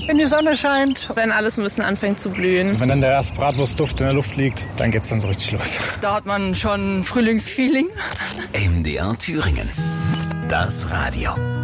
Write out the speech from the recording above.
Wenn die Sonne scheint. Wenn alles ein bisschen anfängt zu blühen. Wenn dann der erste Bratwurstduft in der Luft liegt, dann geht's dann so richtig los. Da hat man schon Frühlingsfeeling. MDR Thüringen. Das Radio.